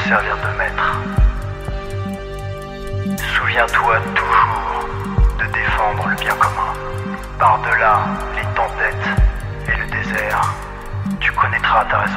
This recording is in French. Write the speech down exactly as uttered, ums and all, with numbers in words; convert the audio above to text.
servir de maître. Souviens-toi toujours de défendre le bien commun. Par-delà les tempêtes et le désert, tu connaîtras ta raison.